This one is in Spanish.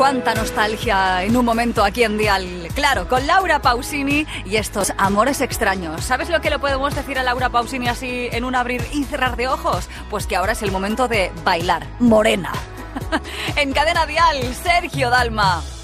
Cuánta nostalgia en un momento aquí en Dial. Claro, con Laura Pausini y estos amores extraños. ¿Sabes lo que le podemos decir a Laura Pausini así en un abrir y cerrar de ojos? Pues que ahora es el momento de bailar. Morena. En Cadena Dial, Sergio Dalma.